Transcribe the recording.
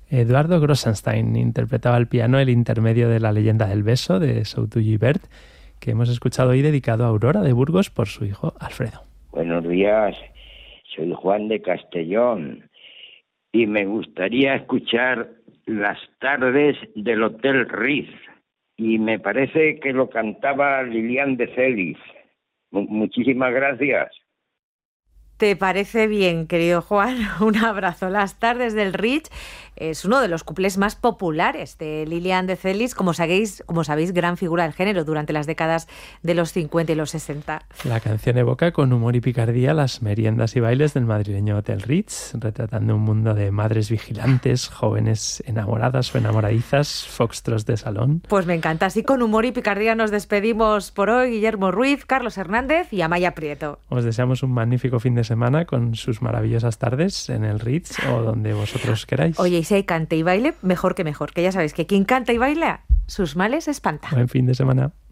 Eduardo Grossenstein interpretaba al piano el intermedio de La leyenda del beso de Souto Gibert, que hemos escuchado hoy, dedicado a Aurora de Burgos por su hijo Alfredo. Buenos días, soy Juan de Castellón y me gustaría escuchar Las tardes del Hotel Ritz, y me parece que lo cantaba Lilian de Celis. Muchísimas gracias. ¿Te parece bien, querido Juan? Un abrazo. Las tardes del Ritz es uno de los cuplés más populares de Lilian de Celis, como sabéis, gran figura del género durante las décadas de los 50 y los 60. La canción evoca con humor y picardía las meriendas y bailes del madrileño Hotel Ritz, retratando un mundo de madres vigilantes, jóvenes enamoradas o enamoradizas, foxtrots de salón. Pues me encanta. Así con humor y picardía nos despedimos por hoy. Guillermo Ruiz, Carlos Hernández y Amaya Prieto. Os deseamos un magnífico fin de semana con sus maravillosas tardes en el Ritz o donde vosotros queráis. Oye, y si hay cante y baile, mejor, que ya sabéis que quien canta y baila, sus males espanta. Buen fin de semana.